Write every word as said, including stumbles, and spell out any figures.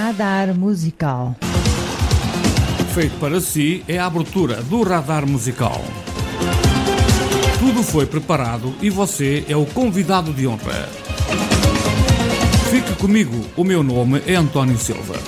Radar Musical. Feito para si é a abertura do Radar Musical. Tudo foi preparado e você é o convidado de honra. Fique comigo, o meu nome é António Silva.